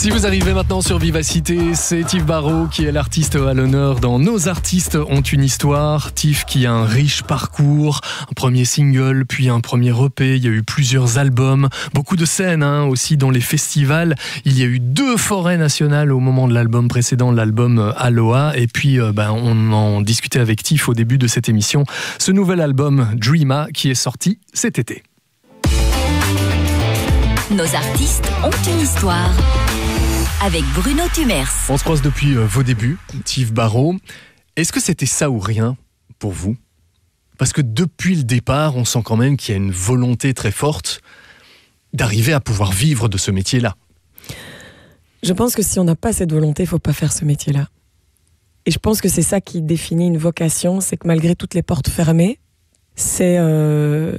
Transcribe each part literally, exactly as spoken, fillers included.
Si vous arrivez maintenant sur Vivacité, c'est Tiff Barrault qui est l'artiste à l'honneur dans Nos artistes ont une histoire. Tiff qui a un riche parcours, un premier single, puis un premier E P, il y a eu plusieurs albums, beaucoup de scènes hein, aussi dans les festivals. Il y a eu deux forêts nationales au moment de l'album précédent, l'album Aloha. Et puis euh, ben, on en discutait avec Tiff au début de cette émission. Ce nouvel album Dreama qui est sorti cet été. Nos artistes ont une histoire. Avec Bruno Tumers. On se croise depuis euh, vos débuts, Tiff Barrault. Est-ce que c'était ça ou rien pour vous ? Parce que depuis le départ, on sent quand même qu'il y a une volonté très forte d'arriver à pouvoir vivre de ce métier-là. Je pense que si on n'a pas cette volonté, il ne faut pas faire ce métier-là. Et je pense que c'est ça qui définit une vocation, c'est que malgré toutes les portes fermées, c'est euh,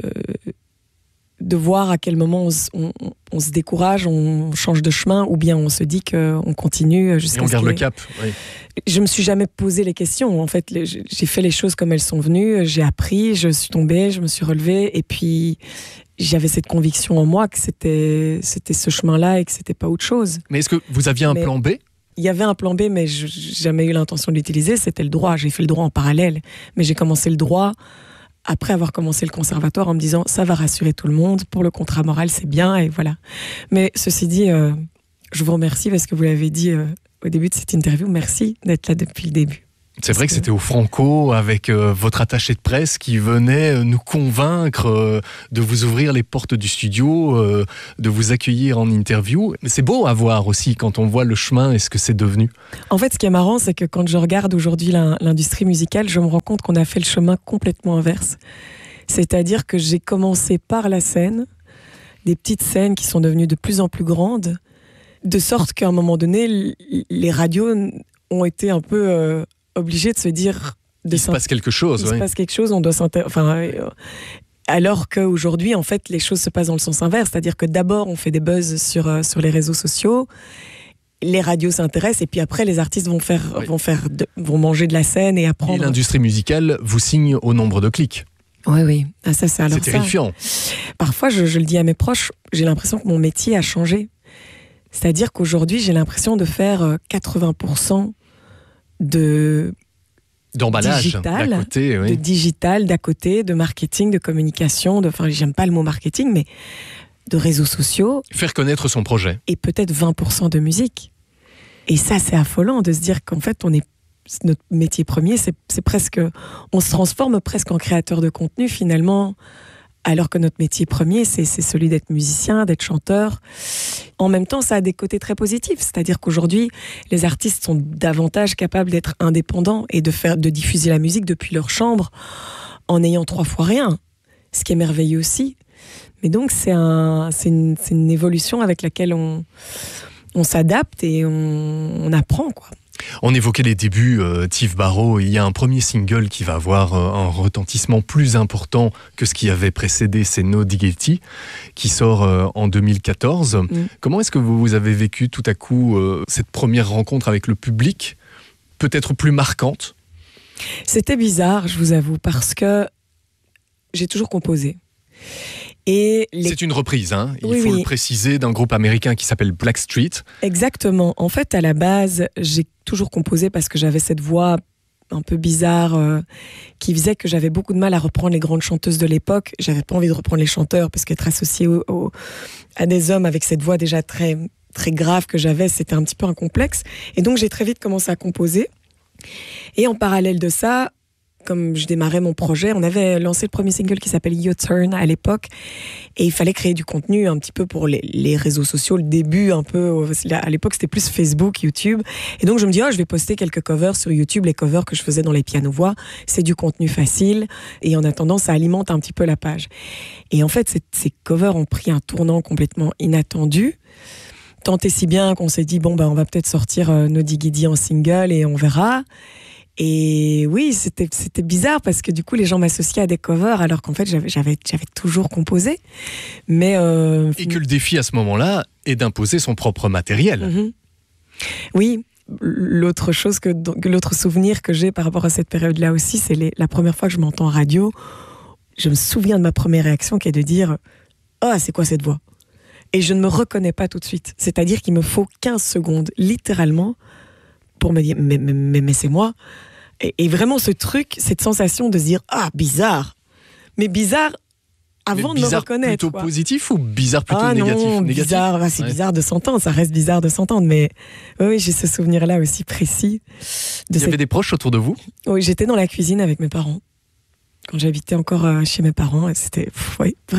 de voir à quel moment on, on, on se décourage, on change de chemin, ou bien on se dit qu'on continue jusqu'à... Et on ce garde que... le cap, oui. Je me suis jamais posé les questions. En fait, j'ai fait les choses comme elles sont venues, j'ai appris, je suis tombée, je me suis relevée, et puis j'avais cette conviction en moi que c'était, c'était ce chemin-là et que c'était pas autre chose. Mais est-ce que vous aviez un mais... plan B ? Il y avait un plan B, mais je n'ai jamais eu l'intention de l'utiliser, c'était le droit. J'ai fait le droit en parallèle, mais j'ai commencé le droit après avoir commencé le conservatoire en me disant ça va rassurer tout le monde, pour le contrat moral c'est bien, et voilà. Mais ceci dit, euh, je vous remercie parce que vous l'avez dit euh, au début de cette interview, merci d'être là depuis le début. C'est vrai que c'était au Franco avec euh, votre attaché de presse qui venait nous convaincre euh, de vous ouvrir les portes du studio, euh, de vous accueillir en interview. Mais c'est beau à voir aussi quand on voit le chemin et ce que c'est devenu. En fait, ce qui est marrant, c'est que quand je regarde aujourd'hui l'industrie musicale, je me rends compte qu'on a fait le chemin complètement inverse. C'est-à-dire que j'ai commencé par la scène, des petites scènes qui sont devenues de plus en plus grandes, de sorte qu'à un moment donné, les radios ont été un peu... Euh, obligé de se dire... De il se passe quelque chose, il oui. se passe quelque chose, on doit s'intéresser... Enfin, euh, alors qu'aujourd'hui, en fait, les choses se passent dans le sens inverse. C'est-à-dire que d'abord, on fait des buzz sur, euh, sur les réseaux sociaux, les radios s'intéressent, et puis après, les artistes vont, faire, oui. vont, faire de, vont manger de la scène et apprendre... Et l'industrie musicale vous signe au nombre de clics. Oui, oui. Ah, ça, c'est alors c'est terrifiant. Ça. Parfois, je, je le dis à mes proches, j'ai l'impression que mon métier a changé. C'est-à-dire qu'aujourd'hui, j'ai l'impression de faire quatre-vingts pour cent de d'emballage digital, d'à côté, oui. de digital d'à côté, de marketing, de communication, de, enfin j'aime pas le mot marketing, mais de réseaux sociaux. Faire connaître son projet. Et peut-être vingt pour cent de musique. Et ça, c'est affolant de se dire qu'en fait, on est, notre métier premier, c'est, c'est presque, on se transforme presque en créateur de contenu finalement, alors que notre métier premier, c'est, c'est celui d'être musicien, d'être chanteur. En même temps, ça a des côtés très positifs. C'est-à-dire qu'aujourd'hui, les artistes sont davantage capables d'être indépendants et de, faire, de diffuser la musique depuis leur chambre en ayant trois fois rien. Ce qui est merveilleux aussi. Mais donc, c'est, un, c'est, une, c'est une évolution avec laquelle on, on s'adapte et on, on apprend, quoi. On évoquait les débuts, euh, Tiff Barrault. Il y a un premier single qui va avoir euh, un retentissement plus important que ce qui avait précédé, c'est No Diggity, qui sort euh, en deux mille quatorze. Mm. Comment est-ce que vous, vous avez vécu tout à coup euh, cette première rencontre avec le public, peut-être plus marquante ? C'était bizarre, je vous avoue, parce que j'ai toujours composé. Et les... C'est une reprise, hein, il oui, faut oui. le préciser, d'un groupe américain qui s'appelle Blackstreet. Exactement. En fait, à la base, j'ai toujours composé parce que j'avais cette voix un peu bizarre euh, qui faisait que j'avais beaucoup de mal à reprendre les grandes chanteuses de l'époque. J'avais pas envie de reprendre les chanteurs parce qu'être associé au, au, à des hommes avec cette voix déjà très, très grave que j'avais, c'était un petit peu un complexe. Et donc, j'ai très vite commencé à composer. Et en parallèle de ça, comme je démarrais mon projet, on avait lancé le premier single qui s'appelle Your Turn à l'époque, et il fallait créer du contenu un petit peu pour les, les réseaux sociaux, le début un peu, à l'époque c'était plus Facebook, YouTube, et donc je me dis, oh, je vais poster quelques covers sur YouTube, les covers que je faisais dans les piano-voix, c'est du contenu facile, et en attendant ça alimente un petit peu la page. Et en fait, ces, ces covers ont pris un tournant complètement inattendu, tant et si bien qu'on s'est dit, bon, ben, on va peut-être sortir euh, No Diggity en single et on verra. Et oui, c'était, c'était bizarre parce que du coup, les gens m'associaient à des covers alors qu'en fait, j'avais, j'avais, j'avais toujours composé. Mais euh... Et que le défi à ce moment-là est d'imposer son propre matériel. Mm-hmm. Oui, l'autre chose que, l'autre souvenir que j'ai par rapport à cette période-là aussi, c'est les, la première fois que je m'entends en radio, je me souviens de ma première réaction qui est de dire « Ah, oh, c'est quoi cette voix ?» et je ne me reconnais pas tout de suite. C'est-à-dire qu'il me faut quinze secondes, littéralement, pour me dire, mais, mais, mais, mais c'est moi. Et, et vraiment ce truc, cette sensation de se dire, ah, bizarre. Mais bizarre avant mais de me reconnaître. Plutôt quoi. Positif ou bizarre plutôt ah négatif, non, négatif bizarre, bah, c'est ouais. bizarre de s'entendre, ça reste bizarre de s'entendre, mais oui, oui j'ai ce souvenir-là aussi précis. Il De y cette... avait des proches autour de vous? Oui, j'étais dans la cuisine avec mes parents, quand j'habitais encore chez mes parents, et c'était... Pff, oui,